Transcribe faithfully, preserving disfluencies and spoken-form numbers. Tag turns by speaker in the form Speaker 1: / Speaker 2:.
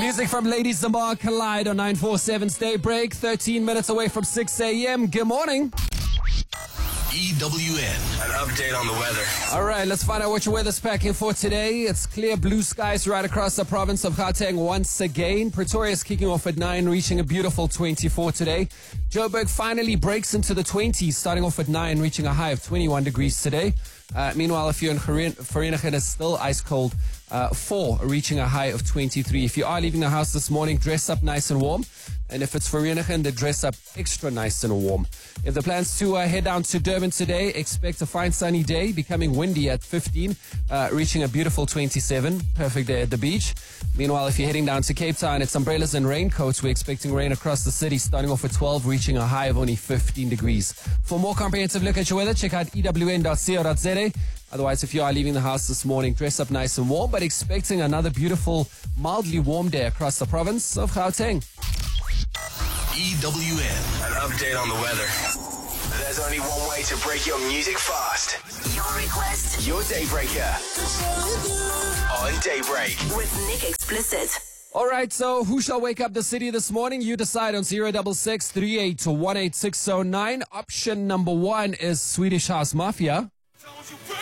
Speaker 1: Music from Lady Zamar Collide on nine forty-seven's Daybreak, thirteen minutes away from six a.m. Good morning.
Speaker 2: E W N. An update on the weather.
Speaker 1: All right, let's find out what your weather's packing for today. It's clear blue skies right across the province of Gauteng once again. Pretoria's kicking off at nine, reaching a beautiful twenty-four today. Joburg finally breaks into the twenties, starting off at nine, reaching a high of twenty-one degrees today. Uh, meanwhile, if you're in Vereeniging, it's still ice cold. Uh, four, reaching a high of twenty-three. If you are leaving the house this morning, dress up nice and warm. And if it's Vereeniging, then dress up extra nice and warm. If the plans to uh, head down to Durban today, expect a fine sunny day, becoming windy at fifteen, uh, reaching a beautiful twenty-seven. Perfect day at the beach. Meanwhile, if you're heading down to Cape Town, it's umbrellas and raincoats. We're expecting rain across the city, starting off at twelve, reaching a high of only fifteen degrees. For more comprehensive look at your weather, check out E W N dot co dot z a. Otherwise, if you are leaving the house this morning, dress up nice and warm, but expecting another beautiful, mildly warm day across the province of Gauteng.
Speaker 2: E W N. An update on the weather. There's only one way to break your music fast.
Speaker 3: Your request.
Speaker 2: Your Daybreaker. On Daybreak.
Speaker 3: With Nick Explicit.
Speaker 1: All right, so who shall wake up the city this morning? You decide on zero six six, three eight one eight six zero nine. Option number one is Swedish House Mafia.